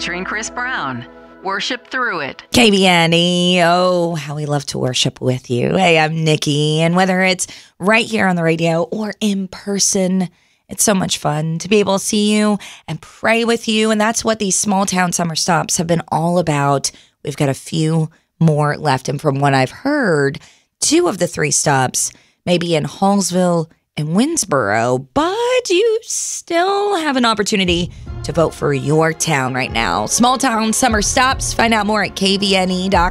featuring Chris Brown. Worship through it. KBNE, oh, how we love to worship with you. Hey, I'm Nikki, and whether it's right here on the radio or in person, it's so much fun to be able to see you and pray with you, and that's what these small town summer stops have been all about. We've got a few more left, and from what I've heard, 2 of the 3 stops may be in Hallsville and Winsboro, but you still have an opportunity to vote for your town right now. Small town summer stops. Find out more at kvne.com.